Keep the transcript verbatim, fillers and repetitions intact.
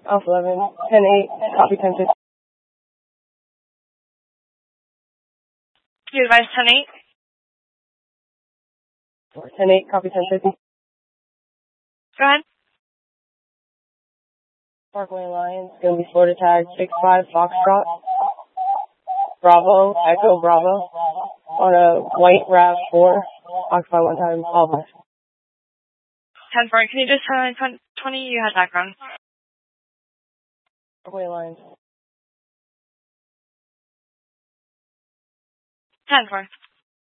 Alpha eleven, ten eight, copy ten fifty. You advise ten eight? ten eight, copy ten fifty. Go ahead. Parkway Alliance, gonna be Florida tag six five Foxtrot. Bravo, Echo Bravo. On a white RAV four. Occupy one time, all five. ten four, can you just tell me twenty? You had background. Parkway Alliance. ten four.